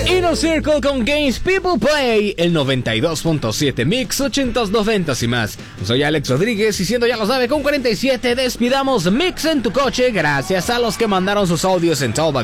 Inner Circle con Games People Play, el 92.7 Mix 80s, 90s y más. Soy Alex Rodríguez y siendo ya los 9:47, despidamos Mix en tu coche gracias a los que mandaron sus audios en Talba